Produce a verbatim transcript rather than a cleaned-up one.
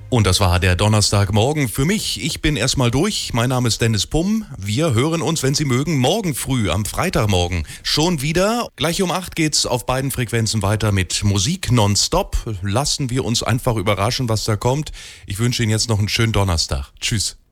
Und das war der Donnerstagmorgen für mich. Ich bin erstmal durch. Mein Name ist Dennis Pumm. Wir hören uns, wenn Sie mögen, morgen früh, am Freitagmorgen schon wieder. Gleich um acht geht's auf beiden Frequenzen weiter mit Musik nonstop. Lassen wir uns einfach überraschen, was da kommt. Ich wünsche Ihnen jetzt noch einen schönen Donnerstag. Tschüss.